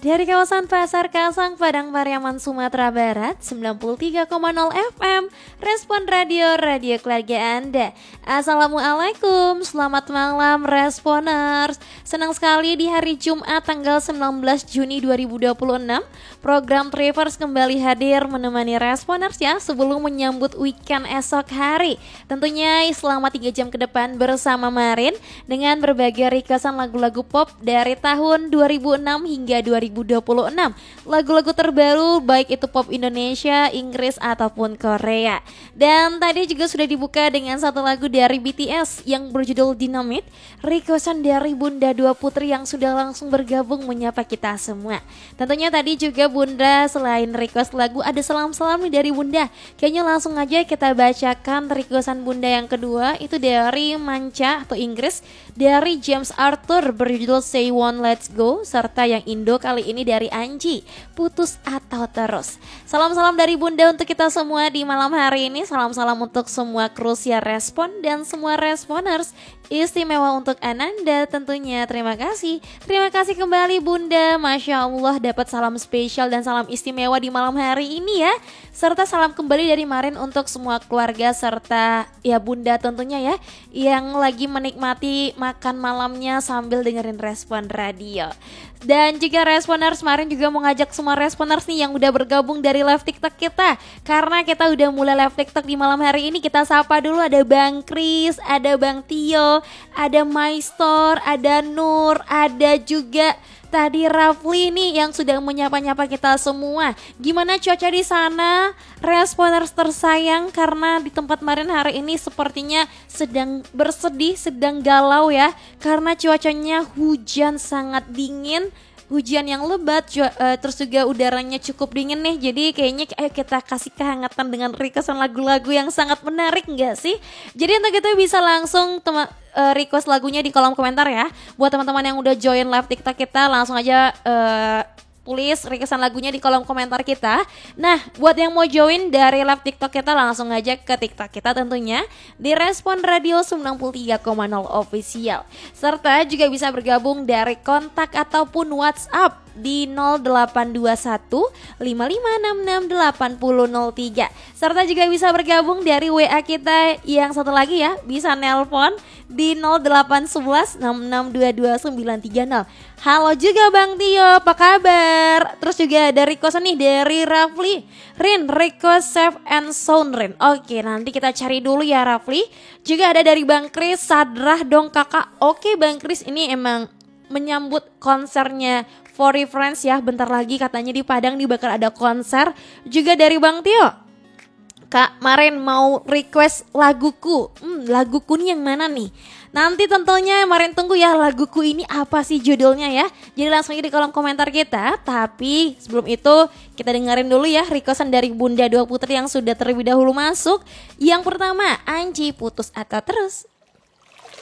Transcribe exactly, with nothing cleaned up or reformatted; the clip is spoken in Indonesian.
Dari kawasan Pasar Kasang, Padang Pariaman, Sumatera Barat, sembilan puluh tiga koma nol F M, Respon Radio, radio keluarga Anda. Assalamualaikum, selamat malam Responers. Senang sekali di hari Jumat tanggal sembilan belas Juni dua ribu dua puluh enam, program Trivers kembali hadir menemani Responers ya sebelum menyambut weekend esok hari. Tentunya selama tiga jam ke depan bersama Marin dengan berbagai requestan lagu-lagu pop dari tahun dua ribu enam hingga dua ribu dua puluh enam. Lagu-lagu terbaru baik itu pop Indonesia, Inggris ataupun Korea. Dan tadi juga sudah dibuka dengan satu lagu dari B T S yang berjudul Dynamite, requestan dari Bunda Dua Putri yang sudah langsung bergabung menyapa kita semua. Tentunya tadi juga Bunda selain request lagu ada salam-salam nih dari Bunda. Kayaknya langsung aja kita bacakan requestan Bunda yang kedua, itu dari Manca atau Inggris, dari James Arthur berjudul Say One Let's Go, serta yang Indo kali ini dari Anji, Putus Atau Terus. Salam-salam dari Bunda untuk kita semua di malam hari ini. Salam-salam untuk semua kru Siar Respon dan semua Responers. Istimewa untuk Ananda tentunya. Terima kasih. Terima kasih kembali Bunda. Masya Allah dapat salam spesial dan salam istimewa di malam hari ini ya. Serta salam kembali dari Marin untuk semua keluarga serta ya Bunda tentunya ya, yang lagi menikmati makan malamnya sambil dengerin Respon Radio. Dan juga Responers, Marin juga mau ngajak semua Responers nih yang udah bergabung dari live TikTok kita. Karena kita udah mulai live TikTok di malam hari ini, kita sapa dulu. Ada Bang Kris, ada Bang Tio, ada Maistor, ada Nur, ada juga tadi Rafli nih yang sudah menyapa-nyapa kita semua. Gimana cuaca di sana, Responers tersayang? Karena di tempat Marin hari ini sepertinya sedang bersedih, sedang galau ya. Karena cuacanya hujan sangat dingin, hujan yang lebat, cu- uh, terus juga udaranya cukup dingin nih. Jadi kayaknya ayo kita kasih kehangatan dengan requestan lagu-lagu yang sangat menarik gak sih? Jadi untuk itu bisa langsung tema- uh, request lagunya di kolom komentar ya. Buat teman-teman yang udah join live TikTok kita, langsung aja uh, tulis requestan lagunya di kolom komentar kita. Nah, buat yang mau join dari live TikTok kita, langsung aja ke TikTok kita tentunya di Respon Radio sembilan puluh tiga koma nol Official. Serta juga bisa bergabung dari kontak ataupun WhatsApp di nol delapan dua satu lima lima enam enam delapan nol nol tiga. Serta juga bisa bergabung dari W A kita yang satu lagi ya, bisa nelpon di nol delapan satu satu enam enam dua dua sembilan tiga nol. Halo juga Bang Tio, apa kabar? Terus juga ada request nih dari Rafli, Rin, request Safe and Sound Rin. Oke, nanti kita cari dulu ya Rafli. Juga ada dari Bang Kris, Sadrah dong kakak. Oke Bang Kris, ini emang menyambut konsernya For Friends ya, bentar lagi katanya di Padang nih bakal ada konser. Juga dari Bang Tio, Kak Marin mau request laguku. Hmm, laguku nih yang mana nih? Nanti tentunya Marin tunggu ya laguku ini apa sih judulnya ya. Jadi langsung aja di kolom komentar kita. Tapi sebelum itu kita dengerin dulu ya requestan dari Bunda Dua Putri yang sudah terlebih dahulu masuk. Yang pertama, Anji, Putus Atau Terus.